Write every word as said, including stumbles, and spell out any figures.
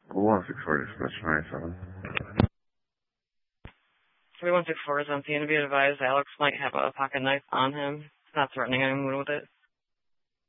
one six four, dispatch ninety-seven. three one six four is on scene. To be advised, Alex might have a pocket knife on him. He's not threatening anyone with it.